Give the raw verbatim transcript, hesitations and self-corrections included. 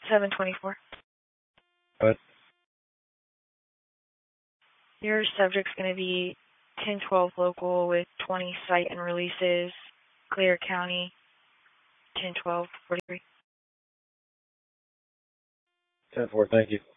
seven twenty-four. What? Your subject's going to be ten twelve local with twenty site and releases, Clear County, ten twelve forty-three. ten four, thank you.